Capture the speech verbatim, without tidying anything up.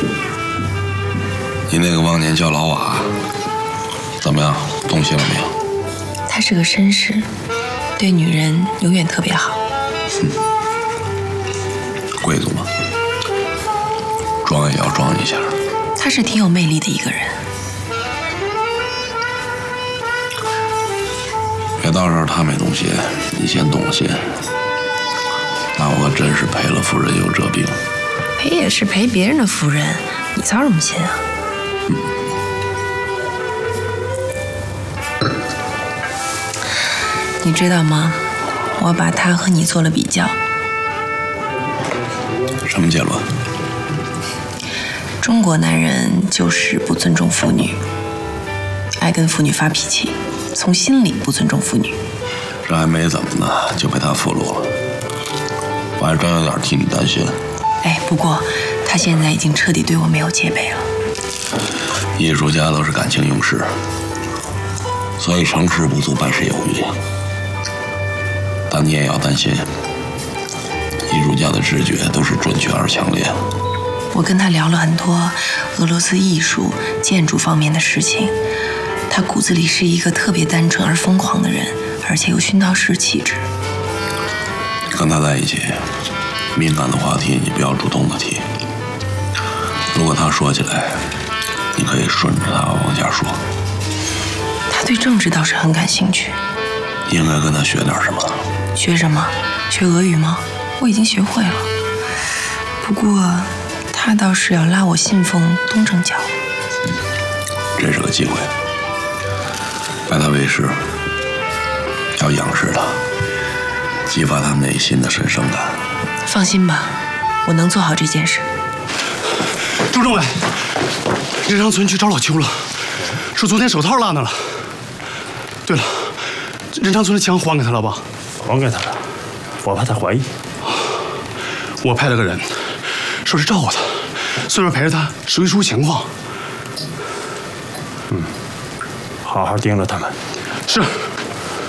你那个忘年叫老瓦，怎么样？动心了没有？ 他是个绅士，对女人永远特别好。 嗯，贵族嘛，装也要装一下。 他是挺有魅力的一个人。 别到时候他没动心，你先动心，那我可真是赔了夫人又折兵。 赔也是赔别人的夫人，你操什么心啊？嗯。你知道吗？我把他和你做了比较。 什么结论？ 中国男人就是不尊重妇女，爱跟妇女发脾气，从心里不尊重妇女。 这还没怎么呢，就被他俘虏了。我还真有点替你担心。 哎，不过他现在已经彻底对我没有戒备了。 艺术家都是感情用事，所以成事不足败事有余。但你也要担心，艺术家的直觉都是准确而强烈。 我跟他聊了很多俄罗斯艺术、建筑方面的事情，他骨子里是一个特别单纯而疯狂的人，而且有熏陶师气质。 跟他在一起，敏感的话题你不要主动的提。如果他说起来，你可以顺着他往下说。 他对政治倒是很感兴趣。 应该跟他学点什么？ 学什么？学俄语吗？我已经学会了。不过他倒是要拉我信奉东正教。 这是个机会，拜他为师，要仰视他，激发他内心的神圣感。 放心吧，我能做好这件事。 朱政委，任长村去找老邱了，说昨天手套落那了。对了，任长村的枪还给他了吧？ 还给他了，我怕他怀疑。 我派了个人，说是照顾他，顺便陪着他熟悉熟悉情况。 嗯，好好盯着他们。 是。